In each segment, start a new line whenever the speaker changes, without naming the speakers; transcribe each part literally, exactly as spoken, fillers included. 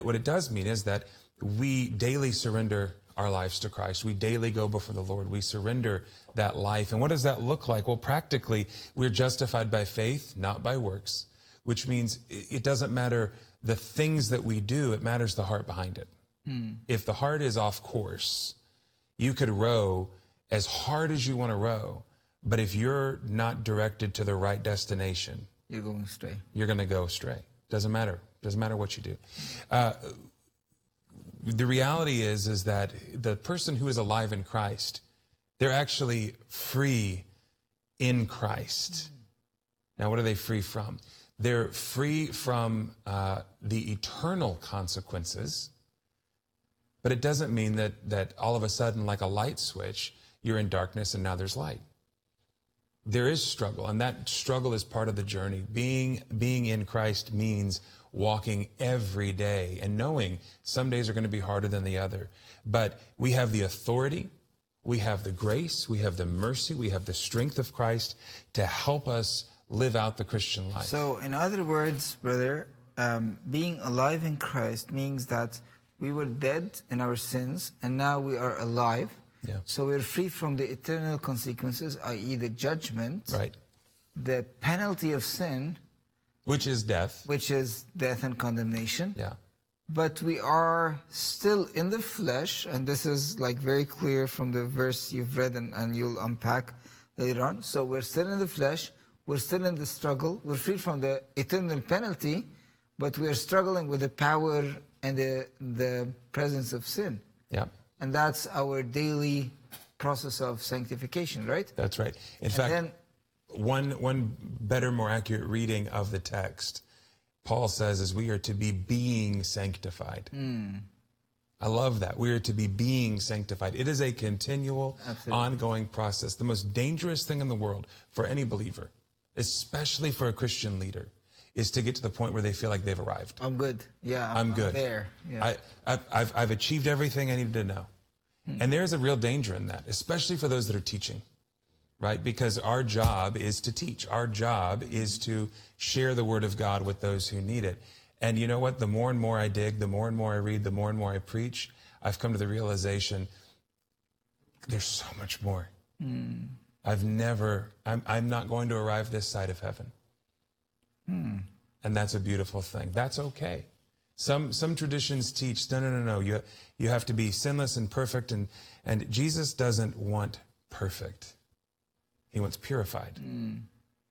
What it does mean is that we daily surrender our lives to Christ. We daily go before the Lord. We surrender that life. And what does that look like? Well, practically, we're justified by faith, not by works, which means it doesn't matter the things that we do. It matters the heart behind it. Mm. If the heart is off course, you could row as hard as you want to row, but if you're not directed to the right destination,
you're going astray.
You're going to go astray. Doesn't matter. Doesn't matter what you do. Uh, the reality is, is that the person who is alive in Christ, they're actually free in Christ. Now, what are they free from? They're free from uh, the eternal consequences, but it doesn't mean that, that all of a sudden, like a light switch, you're in darkness and now there's light. There is struggle, and that struggle is part of the journey. Being, being in Christ means walking every day and knowing some days are going to be harder than the other. But we have the authority, we have the grace, we have the mercy, we have the strength of Christ to help us live out the Christian life.
So, in other words, brother, um, being alive in Christ means that we were dead in our sins, and now we are alive.
Yeah.
So we're free from the eternal consequences, that is the judgment,
right,
the penalty of sin,
which is death,
which is death and condemnation.
Yeah.
But we are still in the flesh, and this is like very clear from the verse you've read and, and you'll unpack later on. So we're still in the flesh, we're still in the struggle, we're free from the eternal penalty, but we are struggling with the power and the, the presence of sin.
Yeah.
And that's our daily process of sanctification, right?
That's right. In
and
fact,
then,
one one better, more accurate reading of the text, Paul says, is we are to be being sanctified.
Mm.
I love that. We are to be being sanctified. It is a continual, Absolutely. ongoing process. The most dangerous thing in the world for any believer, especially for a Christian leader, is to get to the point where they feel like they've arrived.
I'm good. Yeah, I'm,
I'm good.
I'm there. Yeah.
I, I've, I've, I've achieved everything I needed to know. Hmm. And there's a real danger in that, especially for those that are teaching, right? Because our job is to teach. Our job is to share the word of God with those who need it. And you know what? The more and more I dig, the more and more I read, the more and more I preach, I've come to the realization there's so much more.
Hmm.
I've never, I'm, I'm not going to arrive this side of heaven.
Hmm.
And that's a beautiful thing. That's okay. Some some traditions teach, no, no, no, no. You, you have to be sinless and perfect. And, and Jesus doesn't want perfect. He wants purified.
Mm.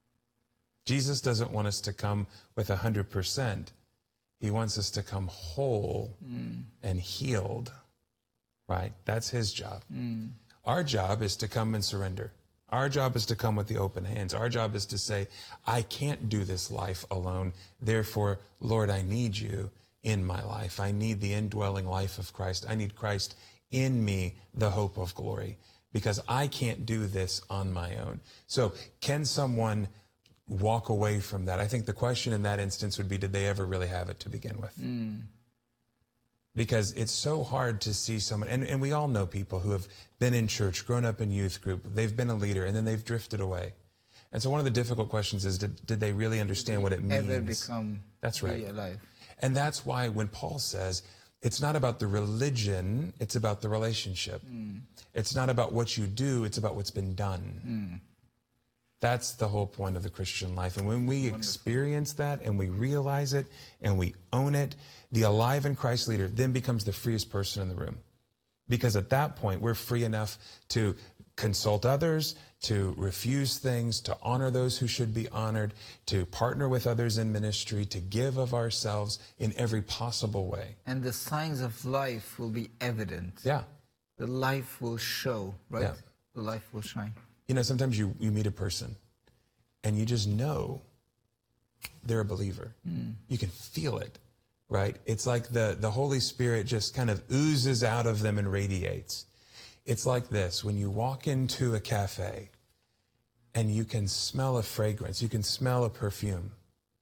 Jesus doesn't want us to come with one hundred percent. He wants us to come whole mm. and healed. Right? That's his job.
Mm.
Our job is to come and surrender. Our job is to come with the open hands. Our job is to say, I can't do this life alone. Therefore, Lord, I need you in my life. I need the indwelling life of Christ. I need Christ in me, the hope of glory, because I can't do this on my own. So can someone walk away from that? I think the question in that instance would be, did they ever really have it to begin with?
Mm.
Because it's so hard to see someone, and, and we all know people who have been in church, grown up in youth group, they've been a leader, and then they've drifted away. And so one of the difficult questions is, did, did they really understand what it means?
Ever become
That's right.
alive.
And that's why when Paul says, it's not about the religion, it's about the relationship. Mm. It's not about what you do, it's about what's been done.
Mm.
That's the whole point of the Christian life. And when we
Wonderful.
experience that and we realize it and we own it, the alive in Christ leader then becomes the freest person in the room. Because at that point, we're free enough to consult others, to refuse things, to honor those who should be honored, to partner with others in ministry, to give of ourselves in every possible way.
And the signs of life will be evident.
Yeah.
The life will show, right?
Yeah.
The life will shine.
You know, sometimes you, you meet a person and you just know they're a believer. Mm. You can feel it, right? It's like the, the Holy Spirit just kind of oozes out of them and radiates. It's like this, when you walk into a cafe and you can smell a fragrance, you can smell a perfume.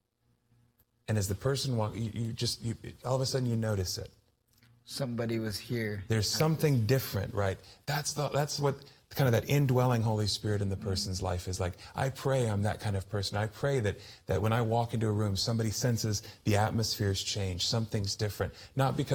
And as the person walks, you, you just, you, all of a sudden you notice it.
Somebody was here.
There's something different, right? That's the, that's what kind of that indwelling Holy Spirit in the person's life is like, I pray I'm that kind of person. I pray that, that when I walk into a room, somebody senses the atmosphere's changed, something's different. Not because